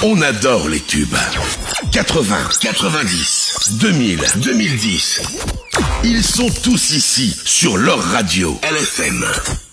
On adore les tubes. 80, 90, 2000, 2010. Ils sont tous ici sur leur radio LFM.